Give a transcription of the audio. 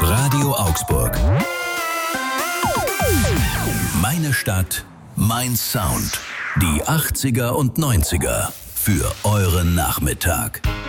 Radio Augsburg. Meine Stadt, mein Sound. Die 80er und 90er für euren Nachmittag.